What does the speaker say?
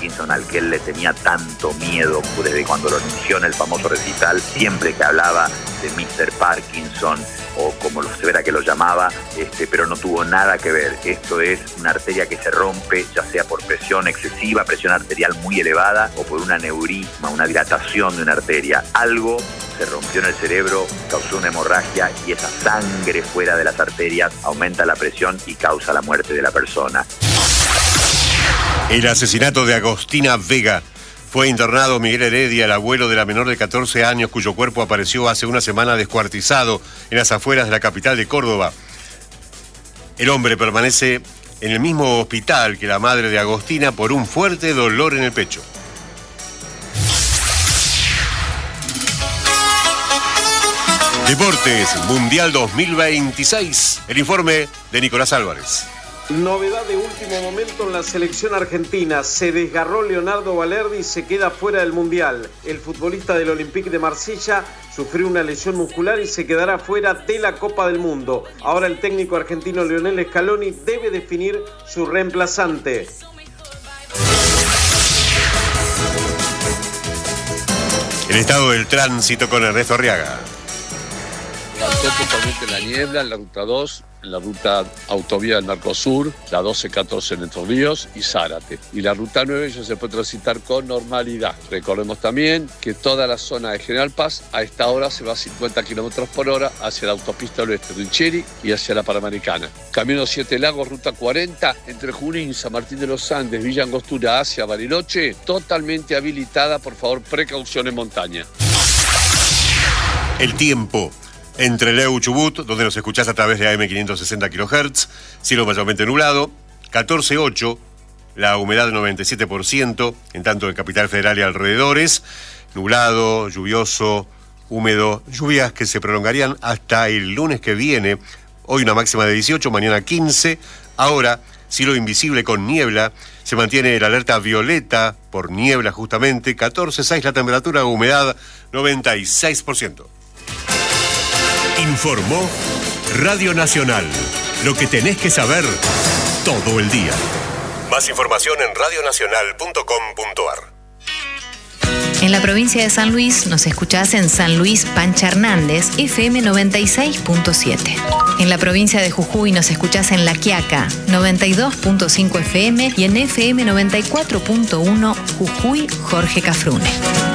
Parkinson, al que él le tenía tanto miedo desde cuando lo inició en el famoso recital, siempre que hablaba de Mr. Parkinson, o como lo severa que lo llamaba, pero no tuvo nada que ver. Esto es una arteria que se rompe, ya sea por presión excesiva, presión arterial muy elevada, o por un aneurisma, una dilatación de una arteria. Algo se rompió en el cerebro, causó una hemorragia, y esa sangre fuera de las arterias aumenta la presión y causa la muerte de la persona. El asesinato de Agostina Vega. Fue internado Miguel Heredia, el abuelo de la menor de 14 años, cuyo cuerpo apareció hace una semana descuartizado en las afueras de la capital de Córdoba. El hombre permanece en el mismo hospital que la madre de Agostina por un fuerte dolor en el pecho. Deportes, Mundial 2026. El informe de Nicolás Álvarez. Novedad de último momento en la selección argentina. Se desgarró Leonardo Balerdi y se queda fuera del Mundial. El futbolista del Olympique de Marsella sufrió una lesión muscular y se quedará fuera de la Copa del Mundo. Ahora el técnico argentino Lionel Scaloni debe definir su reemplazante. El estado del tránsito con Ernesto Arriaga. Levantó totalmente la niebla en la ruta 2, en la ruta autovía del Mercosur, la 1214 en Entre Ríos y Zárate. Y la ruta 9 ya se puede transitar con normalidad. Recordemos también que toda la zona de General Paz a esta hora se va a 50 km por hora hacia la autopista oeste de Richeri y hacia la Panamericana. Camino 7 Lagos, ruta 40, entre Junín, San Martín de los Andes, Villa Angostura hacia Bariloche, totalmente habilitada. Por favor, precaución en montaña. El tiempo. Entre Leu y Chubut, donde nos escuchás a través de AM 560 kHz, cielo mayormente nublado, 14.8, la humedad 97%, en tanto en Capital Federal y alrededores, nublado, lluvioso, húmedo, lluvias que se prolongarían hasta el lunes que viene, hoy una máxima de 18, mañana 15, ahora cielo invisible con niebla, se mantiene el alerta violeta por niebla justamente, 14.6 la temperatura, humedad 96%. Informó Radio Nacional. Lo que tenés que saber todo el día. Más información en radionacional.com.ar. En la provincia de San Luis nos escuchás en San Luis Pancha Hernández, FM 96.7. En la provincia de Jujuy nos escuchás en La Quiaca, 92.5 FM y en FM 94.1 Jujuy Jorge Cafrune.